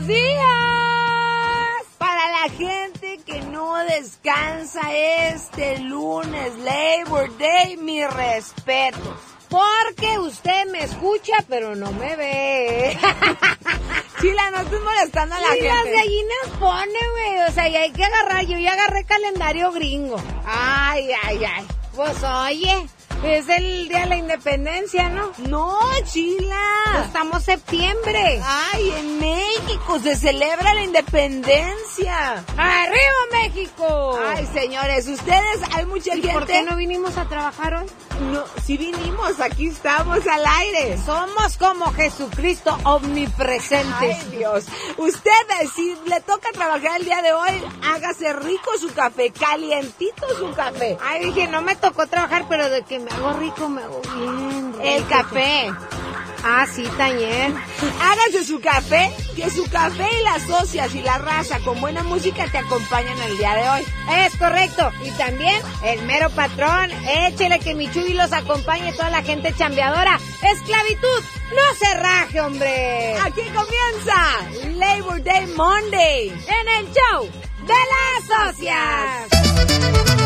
días. Para la gente que no descansa este lunes, Labor Day, mis respetos. Porque usted me escucha, pero no me ve. Chila, no estés molestando a la gente. Las gallinas pone, güey. O sea, y hay que agarrar. Yo ya agarré calendario gringo. Ay. Pues oye, es el Día de la Independencia, ¿no? No, Chila. Estamos septiembre. Ay, en México se celebra la independencia. ¡Arriba, México! Ay, señores, ustedes, hay mucha gente. ¿Por qué no vinimos a trabajar hoy? No, sí vinimos, aquí estamos al aire. Somos como Jesucristo, omnipresentes. Ay, Dios. Usted, si le toca trabajar el día de hoy, hágase rico su café, calientito su café. Ay, dije, no me tocó trabajar, pero de que me hago rico, me hago bien. El café. Ah, sí, también. Hágase su café, que su café y las socias y la raza con buena música te acompañan el día de hoy. Es correcto. Y también el mero patrón. Échele que mi Chuy los acompañe, toda la gente chambeadora. Esclavitud, no se raje, hombre. Aquí comienza Labor Day Monday en el show de las socias.